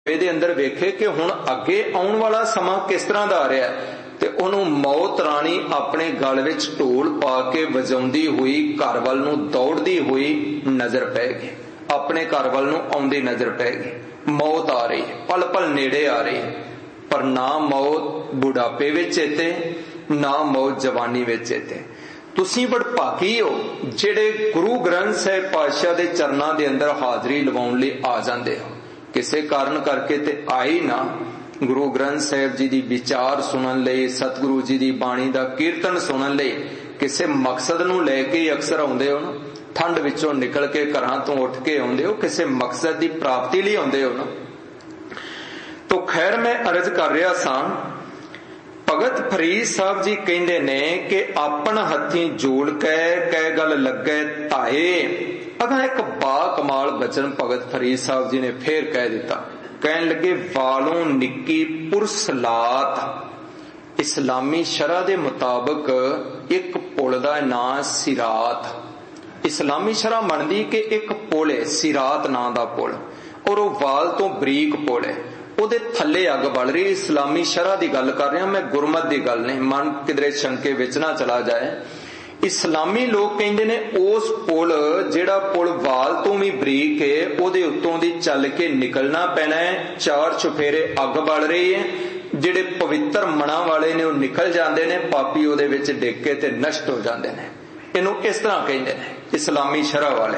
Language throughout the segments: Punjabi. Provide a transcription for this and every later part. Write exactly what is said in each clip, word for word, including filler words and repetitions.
ਇਹਦੇ ਅੰਦਰ ਵੇਖੇ ਕਿ ਹੁਣ ਅੱਗੇ ਆਉਣ ਵਾਲਾ ਸਮਾਂ ਕਿਸ ਤਰ੍ਹਾਂ ਦਾ ਆ ਰਿਹਾ ਤੇ ਉਹਨੂੰ ਮੌਤ ਰਾਣੀ ਆਪਣੇ ਗਲ ਵਿੱਚ ਢੋਲ ਪਾ ਕੇ ਵਜਾਉਂਦੀ ਹੋਈ ਘਰ ਵੱਲ ਨੂੰ ਦੌੜਦੀ ਹੋਈ ਨਜ਼ਰ ਪਏਗੀ, ਆਪਣੇ ਘਰ ਵੱਲ ਨੂੰ ਆਉਂਦੀ ਨਜ਼ਰ ਪਏਗੀ। ਮੌਤ ਆ ਰਹੀ ਹੈ, ਪਲ ਪਲ ਨੇੜੇ ਆ ਰਹੀ ਹੈ, ਪਰ ਨਾ ਮੌਤ ਬੁਢਾਪੇ ਵਿੱਚ ਚੇਤੇ, ਨਾ ਮੌਤ ਜਵਾਨੀ ਵਿੱਚ ਚੇਤੇ। ਤੁਸੀਂ ਵਡਭਾਗੀ ਹੋ ਜਿਹੜੇ ਗੁਰੂ ਗ੍ਰੰਥ ਸਾਹਿਬ ਪਾਤਸ਼ਾਹ ਦੇ ਚਰਨਾਂ ਦੇ ਅੰਦਰ ਹਾਜ਼ਰੀ ਲਵਾਉਣ ਲਈ ਆ ਜਾਂਦੇ ਹੋ। ਕਿਸੇ ਕਾਰਨ ਕਰਕੇ ਤੇ ਆਏ ਨਾ, ਗੁਰੂ ਗ੍ਰੰਥ ਸਾਹਿਬ ਜੀ ਦੀ ਵਿਚਾਰ ਸੁਣਨ ਲਈ, ਸਤਿਗੁਰੂ ਜੀ ਦੀ ਬਾਣੀ ਦਾ ਕੀਰਤਨ ਸੁਣਨ ਲਈ ਕਿਸੇ ਮਕਸਦ ਨੂੰ ਲੈ ਕੇ ਅਕਸਰ ਆਉਂਦੇ ਹੋ ਨਾ। ਠੰਡ ਵਿੱਚੋਂ ਨਿਕਲ ਕੇ ਘਰਾਂ ਤੋਂ ਉੱਠ ਕੇ ਆਉਂਦੇ ਹੋ, ਕਿਸੇ ਮਕਸਦ ਦੀ ਪ੍ਰਾਪਤੀ ਲਈ ਆਉਂਦੇ ਹੋ ਨਾ। ਤੋ ਖੈਰ ਮੈਂ ਅਰਜ਼ ਕਰ ਰਿਹਾ ਸਾਂ, ਭਗਤ ਫਰੀਦ ਸਾਹਿਬ ਜੀ ਕਹਿੰਦੇ ਨੇ ਕਿ ਆਪਣ ਹੱਥੀਂ ਜੋੜ ਕੇ ਕਹਿ ਗੱਲ ਲੱਗੇ ਧਾਏ। ਅਗਾ ਇੱਕ ਬਾ ਕਮਾਲ ਬਚਨ ਭਗਤ ਫਰੀਦ ਸਾਹਿਬ ਜੀ ਨੇ ਫੇਰ ਕਹਿ ਦਿੱਤਾ। ਕਹਿਣ ਲੱਗੇ ਵਾਲੋਂ ਨਿੱਕੀ ਪੁਰਸਲਾਤ। ਇਸਲਾਮੀ ਸ਼ਰ੍ਹਾ ਦੇ ਮੁਤਾਬਕ ਇੱਕ ਪੁਲ ਦਾ ਨਾਂ ਸਿਰਾਤ। ਇਸਲਾਮੀ ਸ਼ਰ੍ਹਾ ਮੰਨਦੀ ਕਿ ਇੱਕ ਪੁਲ ਹੈ ਸਿਰਾਤ ਨਾਂ ਦਾ ਪੁਲ, ਔਰ ਉਹ ਵਾਲ ਤੋਂ ਬਰੀਕ ਪੁਲ ਹੈ, ਉਹਦੇ ਥੱਲੇ ਅੱਗ ਬਲ ਰਹੀ। ਇਸਲਾਮੀ ਸ਼ਰ੍ਹਾ ਦੀ ਗੱਲ ਕਰ ਰਿਹਾ ਮੈਂ, ਗੁਰਮਤ ਦੀ ਗੱਲ ਨਹੀਂ, ਮਨ ਕਿਧਰੇ ਸ਼ੰਕੇ ਵਿੱਚ ਨਾ ਚਲਾ ਜਾਏ। ਇਸਲਾਮੀ ਲੋਕ ਕਹਿੰਦੇ ਨੇ ਉਸ ਪੁਲ, ਜਿਹੜਾ ਪੁਲ ਵਾਲ ਤੋਂ ਵੀ ਬਰੀਕ ਹੈ, ਉਹਦੇ ਉੱਤੋਂ ਦੀ ਚੱਲ ਕੇ ਨਿਕਲਣਾ ਪੈਣਾ ਹੈ। ਚਾਰ ਚੁਫੇਰੇ ਅੱਗ ਬਲ ਰਹੀ ਹੈ, ਜਿਹੜੇ ਪਵਿੱਤਰ ਮਨਾਂ ਵਾਲੇ ਨੇ ਉਹ ਨਿਕਲ ਜਾਂਦੇ ਨੇ, ਪਾਪੀ ਉਹਦੇ ਵਿੱਚ ਡਿੱਗ ਕੇ ਤੇ ਨਸ਼ਟ ਹੋ ਜਾਂਦੇ ਨੇ। ਇਹਨੂੰ ਇਸ ਤਰ੍ਹਾਂ ਕਹਿੰਦੇ ਨੇ ਇਸਲਾਮੀ ਸ਼ਰ੍ਹਾ ਵਾਲੇ।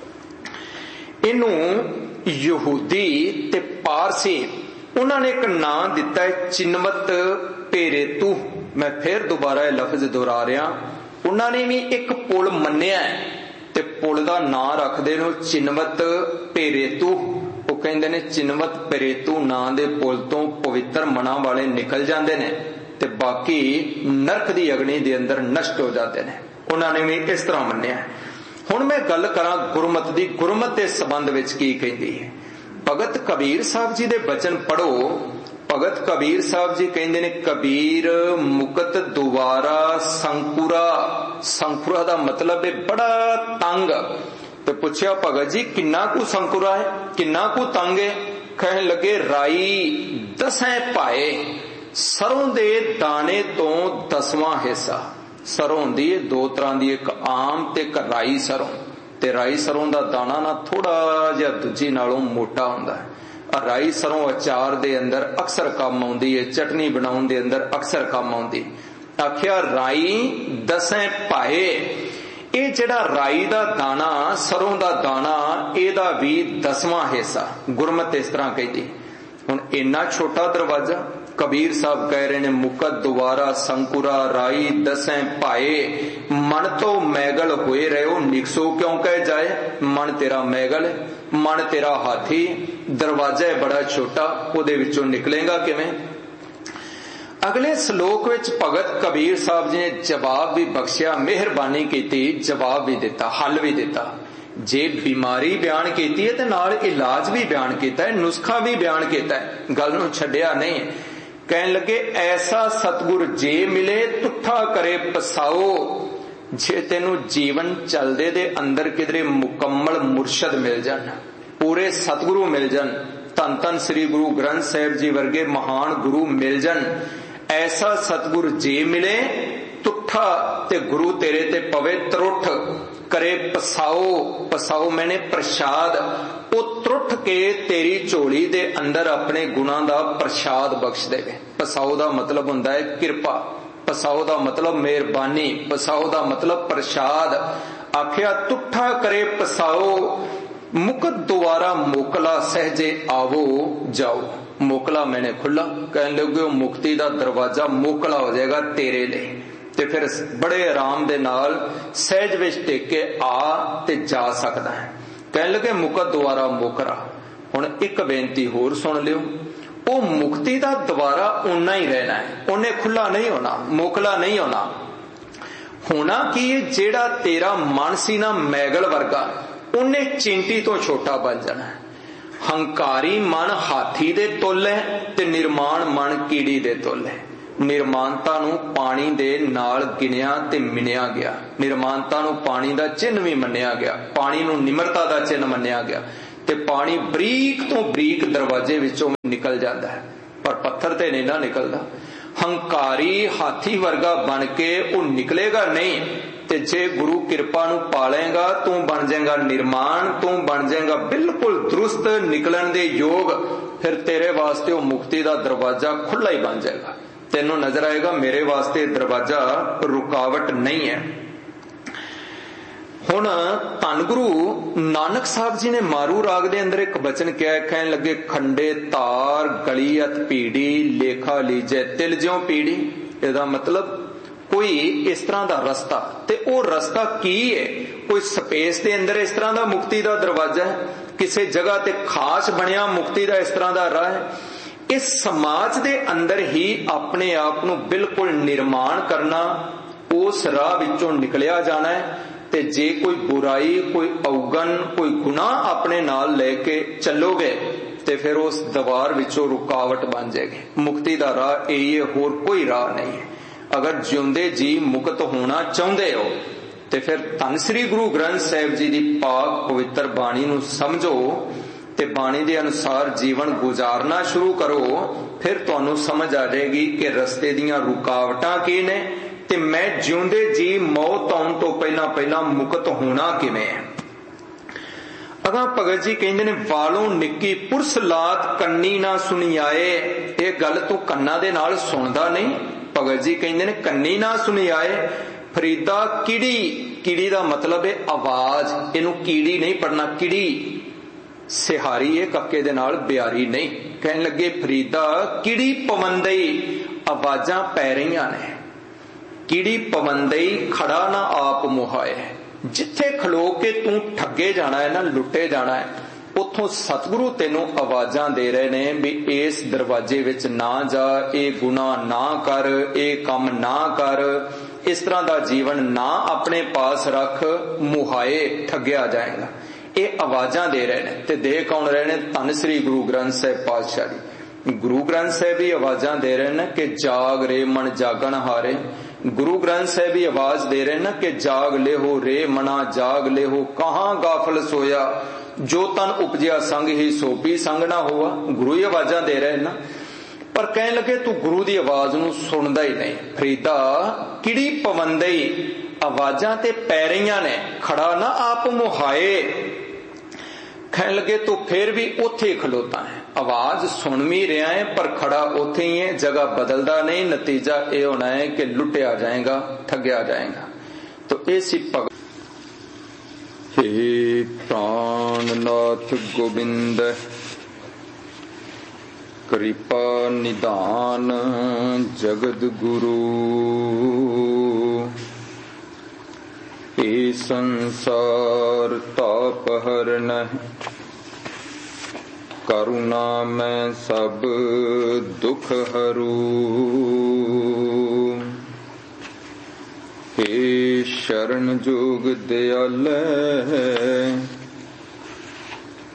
ਇਹਨੂੰ ਯਹੂਦੀ ਤੇ ਪਾਰਸੀ ਉਹਨਾਂ ਨੇ ਇੱਕ ਨਾਂ ਦਿੱਤਾ ਹੈ ਚਿਨਮਤ ਪੇਰੇਤੂ। ਮੈਂ ਫੇਰ ਦੁਬਾਰਾ ਇਹ ਲਫ਼ਜ਼ ਦੁਹਰਾ ਰਿਹਾ। ਉਹਨਾਂ ਨੇ ਵੀ ਇੱਕ ਪੁਲ ਮੰਨਿਆ ਤੇ ਪੁਲ ਦਾ ਨਾਂ ਰੱਖਦੇ ਨੇ ਚਿਨਮਤ ਪੇਰੇਤੂ। ਉਹ ਕਹਿੰਦੇ ਨੇ ਚਿਨਮਤ ਪੇਰੇਤੂ ਨਾਂ ਦੇ ਪੁਲ ਤੋਂ ਪਵਿੱਤਰ ਮਨਾਂ ਵਾਲੇ ਨਿਕਲ ਜਾਂਦੇ ਨੇ ਤੇ ਬਾਕੀ ਨਰਕ ਦੀ ਅਗਨੀ ਦੇ ਅੰਦਰ ਨਸ਼ਟ ਹੋ ਜਾਂਦੇ ਨੇ। ਉਹਨਾਂ ਨੇ ਵੀ ਇਸ ਤਰ੍ਹਾਂ ਮੰਨਿਆ। ਹੁਣ ਮੈਂ ਗੱਲ ਕਰਾਂ ਗੁਰਮਤ ਦੀ। ਗੁਰਮਤ ਦੇ ਸੰਬੰਧ ਵਿੱਚ ਕੀ ਕਹਿੰਦੀ ਹੈ? ਭਗਤ ਕਬੀਰ ਸਾਹਿਬ ਜੀ ਦੇ ਬਚਨ ਪੜੋ। ਭਗਤ ਕਬੀਰ ਸਾਹਿਬ ਜੀ ਕਹਿੰਦੇ ਨੇ ਕਬੀਰ ਮੁਕਤ ਦੁਆਰਾ ਸੰਕੁਰਾ। ਸੰਕੁਰਾ ਦਾ ਮਤਲਬ ਹੈ ਬੜਾ ਤੰਗ। ਤੇ ਪੁੱਛਿਆ ਭਗਤ ਜੀ ਕਿੰਨਾ ਕੁ ਸੰਕੁਰਾ ਹੈ, ਕਿੰਨਾ ਕੁ ਤੰਗ ਹੈ? ਕਹਿਣ ਲੱਗੇ ਰਾਈ ਦਸੈਂ ਪਾਏ। ਸਰੋਂ ਦੇ ਦਾਣੇ ਤੋਂ ਦਸਵਾਂ ਹਿੱਸਾ। ਸਰੋਂ ਹੁੰਦੀ ਹੈ ਦੋ ਤਰ੍ਹਾਂ ਦੀ, ਇੱਕ ਆਮ ਤੇ ਇੱਕ ਰਾਈ ਸਰੋਂ। ਤੇ ਰਾਈ ਸਰੋਂ ਦਾ ਦਾਣਾ ਨਾ ਥੋੜਾ ਜਿਹਾ ਦੂਜੀ ਨਾਲੋਂ ਮੋਟਾ ਹੁੰਦਾ ਹੈ। ਰਾਈ ਸਰੋਂ ਅਚਾਰ ਦੇ ਅੰਦਰ ਅਕਸਰ ਕੰਮ ਆਉਂਦੀ ਹੈ, ਚਟਨੀ ਬਣਾਉਣ ਦੇ ਅੰਦਰ ਅਕਸਰ ਕੰਮ ਆਉਂਦੀ। ਆਖਿਆ ਰਾਈ ਦਸੈਂ ਪਾਏ। ਇਹ ਜਿਹੜਾ ਰਾਈ ਦਾ ਦਾਣਾ, ਸਰੋਂ ਦਾ ਦਾਣਾ, ਇਹਦਾ ਵੀ ਦਸਵਾਂ ਹਿੱਸਾ। ਗੁਰਮਤ ਇਸ ਤਰ੍ਹਾਂ ਕਹਿੰਦੀ। ਹੁਣ ਇੰਨਾ ਛੋਟਾ ਦਰਵਾਜ਼ਾ ਕਬੀਰ ਸਾਹਿਬ ਕਹਿ ਰਹੇ ਨੇ ਮੁਕਤ ਦੁਆਰਾ ਸੰਕੁਰਾ ਰਾਈ ਦਸੈਂ ਪਾਏ। ਮਨ ਤੋਂ ਮੈਗਲ ਹੋਏ ਰਹੋ ਨਿਕਸੋ ਕਿਉਂ ਕਹਿ ਜਾਏ। ਮਨ ਤੇਰਾ ਮੈਗਲ ਹੈ, ਮਨ ਤੇਰਾ ਹਾਥੀ, ਦਰਵਾਜ਼ਾ ਹੈ ਬੜਾ ਛੋਟਾ, ਉਹਦੇ ਵਿੱਚੋਂ ਨਿਕਲੇਗਾ ਕਿਵੇਂ? ਅਗਲੇ ਸ਼ਲੋਕ ਵਿੱਚ ਭਗਤ ਕਬੀਰ ਸਾਹਿਬ ਜੀ ਨੇ ਜਵਾਬ ਵੀ ਬਖਸ਼ਿਆ, ਮਿਹਰਬਾਨੀ ਕੀਤੀ, ਜਵਾਬ ਵੀ ਦਿੱਤਾ, ਹੱਲ ਵੀ ਦਿੱਤਾ। ਜੇ ਬਿਮਾਰੀ ਬਿਆਨ ਕੀਤੀ ਹੈ ਤੇ ਨਾਲ ਇਲਾਜ ਵੀ ਬਿਆਨ ਕੀਤਾ ਹੈ, ਨੁਸਖਾ ਵੀ ਬਿਆਨ ਕੀਤਾ ਹੈ, ਗੱਲ ਨੂੰ ਛੱਡਿਆ ਨਹੀਂ। ਕਹਿਣ ਲੱਗੇ ਐਸਾ ਸਤਿਗੁਰ ਜੇ ਮਿਲੇ ਤੁੱਠਾ ਕਰੇ ਪਸਾਓ। ਜੇ ਤੈਨੂੰ ਜੀਵਨ ਚੱਲਦੇ ਦੇ ਅੰਦਰ ਕਿਧਰੇ ਮੁਕੰਮਲ ਮੁਰਸ਼ਦ ਮਿਲ ਜਾਣ, ਪੂਰੇ ਸਤਿਗੁਰੂ ਮਿਲ ਜਾਣ, ਧੰਨ ਧੰਨ ਸ੍ਰੀ ਗੁਰੂ ਗ੍ਰੰਥ ਸਾਹਿਬ ਜੀ ਵਰਗੇ ਮਹਾਨ ਗੁਰੂ ਮਿਲ ਜਾਣ, ਐਸਾ ਸਤਿਗੁਰ ਜੇ ਮਿਲੇ ਤੁੱਠਾ ਤੇ ਗੁਰੂ ਤੇਰੇ ਤੇ ਪਵੇ ਤਰੁੱਠ ਕਰੇ ਪਸਾਓ। ਪਸਾਓ ਮੈਨੇ ਪ੍ਰਸ਼ਾਦ। ਉਹ ਤਰੁੱਠ ਕੇ ਤੇਰੀ ਝੋਲੀ ਦੇ ਅੰਦਰ ਆਪਣੇ ਗੁਣਾਂ ਦਾ ਪ੍ਰਸ਼ਾਦ ਬਖਸ਼ ਦੇਵੇ। ਪਸਾਓ ਦਾ ਮਤਲਬ ਹੁੰਦਾ ਹੈ ਕਿਰਪਾ, ਪਸਾਓ ਦਾ ਮਤਲਬ ਮਿਹਰਬਾਨੀ, ਪਸਾਓ ਦਾ ਮਤਲਬ ਪ੍ਰਸ਼ਾਦ। ਆਖਿਆ ਤੁੱਠਾ ਕਰੇ ਪਸਾਓ। ਮੁਕਤ ਦੁਆਰਾ ਮੋਕਲਾ ਸਹਜੇ ਆਵੋ ਜਾਓ। ਮੋਕਲਾ ਮੈਨੇ ਖੁੱਲਾ। ਕਹਿਣ ਲੱਗੇ ਉਹ ਮੁਕਤੀ ਦਾ ਦਰਵਾਜ਼ਾ ਮੋਕਲਾ ਹੋ ਜਾਏਗਾ ਤੇਰੇ ਲਈ ਤੇ ਫਿਰ ਬੜੇ ਆਰਾਮ ਦੇ ਨਾਲ ਸਹਿਜ ਵਿੱਚ ਟਿਕ ਕੇ ਆ ਤੇ ਜਾ ਸਕਦਾ ਹੈ। ਕਹਿਣ ਲੱਗੇ ਮੁਕਤ ਦੁਆਰਾ ਮੋਕਰਾ। ਹੁਣ ਇੱਕ ਬੇਨਤੀ ਹੋਰ ਸੁਣ ਲਿਓ। ਉਹ ਮੁਕਤੀ ਦਾ ਦੁਆਰਾ ਓਨਾ ਹੀ ਰਹਿਣਾ ਹੈ, ਉਹਨੇ ਖੁੱਲਾ ਨਹੀਂ ਹੋਣਾ, ਮੋਕਲਾ ਨਹੀਂ ਹੋਣਾ। ਹੋਣਾ ਕੀ ਹੈ? ਜਿਹੜਾ ਤੇਰਾ ਮਨ ਸੀ ਨਾ ਮੈਗਲ ਵਰਗਾ, ਉਹਨੇ ਚਿੰਟੀ ਤੋਂ ਛੋਟਾ ਬਣ ਜਾਣਾ। ਹੰਕਾਰੀ ਮਨ ਹਾਥੀ ਦੇ ਤੁੱਲ ਹੈ ਤੇ ਨਿਰਮਾਣ ਮਨ ਕੀੜੀ ਦੇ ਤੁੱਲ ਹੈ। ਨਿਰਮਾਨਤਾ ਨੂੰ ਪਾਣੀ ਦੇ ਨਾਲ ਗਿਣਿਆ ਤੇ ਮਿਣਿਆ ਗਿਆ। ਨਿਰਮਾਨਤਾ ਨੂੰ ਪਾਣੀ ਦਾ ਚਿੰਨ੍ਹ ਵੀ ਮੰਨਿਆ ਗਿਆ, ਪਾਣੀ ਨੂੰ ਨਿਮਰਤਾ ਦਾ ਚਿੰਨ੍ਹ ਮੰਨਿਆ ਗਿਆ। ते पानी बरीक तो बरीक दरवाजे विचों निकल जाता है, पर पत्थर ते नहीं ना निकलता। हंकारी हाथी वर्गा बन के वो निकलेगा नहीं, ते जे गुरु कृपा नूं पालेगा तू बन जाएगा निर्माण, तू बन जाएगा बिल्कुल दुरुस्त निकलन दे योग, फिर तेरे वास्ते वो मुक्ति का दरवाजा खुला ही बन जाएगा। तेनों नजर आएगा मेरे वास्ते दरवाजा रुकावट नहीं है। हुण धन गुरु नानक साहब जी ने मारू राग दे अंदर एक बचन कहा, कहन लगे खंडे तार गलीअत पीड़ी लेखा लीजे तिल ज्यों पीड़ी। इसदा मतलब कोई इस तरह का रस्ता, ते वो रस्ता की है? कोई स्पेस के अंदर इस तरह का मुक्ति का दरवाजा है, किसी जगह ते खास बनया मुक्ति का इस तरह का राह है। इस समाज के अंदर ही अपने आप को बिल्कुल निर्माण करना, उस राह विचों निकलिया जाना है। ते जे कोई बुराई, कोई अवगन, कोई गुनाह अपने नाल लेके चलोगे ते फिर उस दीवार विचों रुकावट बन जाएगी। मुक्ति का राह यही है, होर कोई राह नहीं है। अगर जिउंदे जी मुक्त होना चाहते हो ते फिर धन श्री गुरु ग्रंथ साहिब जी की पाक पवित्र बाणी नूं समझो ते बाणी के अनुसार जीवन गुजारना शुरू करो, फिर तुहानूं समझ आ जाएगी कि रस्ते दीयां रुकावटां की ने ते मैं जिउंदे जी मौत आउण तो पहला पहला मुक्त होना किवें है। अगा भगत जी कहंदे ने वालों निक्की पुरस लात कन्नी ना सुनी आए। ये गल तू कन्ना दे नाल सुनदा नहीं। भगत जी कहंदे ने कन्नी ना सुनी आए। फरीदा किड़ी, किड़ी का मतलब है आवाज, इनू कीड़ी नहीं पढ़ना, किड़ी सिहारी है कक्के दे नाल ब्यारी नहीं। कहन लगे फरीदा किड़ी पवंदई, आवाजां पै रहीआं ने। किड़ी पवंदई खड़ा ना आप मुहाए। जिथे खलो के तू ठगे जाना है ना, लुटे जाना है, उथों सतगुरु तेनों आवाजां दे रहे ने भी इस दरवाजे विच ना जा, ये गुनाह ना कर, ये काम ना कर, इस तरह का जीवन ना अपने पास रख, मुहाए ठगया जाएगा। ये आवाजां दे रहे ने। ते दे कौन रहे ने? धन श्री गुरु ग्रंथ साहिब पातशाह जी। गुरु ग्रंथ साहिब भी आवाजां दे रहे ने कि जाग रे मन जागण हारे। गुरु ग्रंथ साहिब भी आवाज दे रहे ना कि जाग ले हो रे मना जाग ले हो, कहां गाफल सोया, जो तन उपजिया संग ही सोपी संग ना हुआ। गुरु ही आवाजां दे रहे ना। पर कहने लगे तू गुरु की आवाज नूं सुनदा ही नहीं। फरीदा किड़ी पवंदई, आवाजां ते पै रहीआं ने, खड़ा ना आप मुहाए। कहने लगे तू फिर भी उथे खलोता है, आवाज सुन भी रहा है पर खड़ा उथे ही है, जगह बदलता नहीं। नतीजा ये होना है कि लुटिया जाएगा, ठगया जाएगा। तो ऐसी भगत हे प्राणनाथ गोविंद कृपा निदान जगद गुरु, ए संसार ताप हरन करुणा में सब दुख हरू। हे शरण जोग दयाल